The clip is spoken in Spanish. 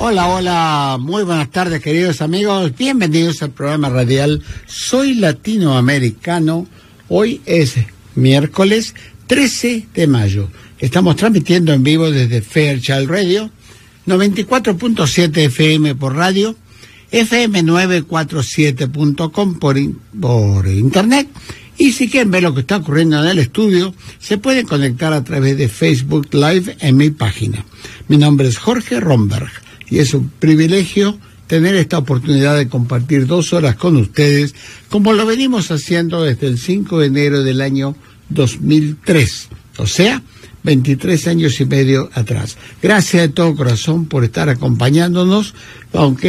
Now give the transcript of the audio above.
Hola, hola, muy buenas tardes, queridos amigos. Bienvenidos al programa radial Soy Latinoamericano. Hoy es miércoles 13 de mayo. Estamos transmitiendo en vivo desde Fairchild Radio, 94.7 FM por radio, fm947.com por internet. Y si quieren ver lo que está ocurriendo en el estudio, se pueden conectar a través de Facebook Live en mi página. Mi nombre es Jorge Romberg y es un privilegio tener esta oportunidad de compartir 2 horas con ustedes, como lo venimos haciendo desde el 5 de enero del año 2003, o sea, 23 años y medio atrás. Gracias de todo corazón por estar acompañándonos, aunque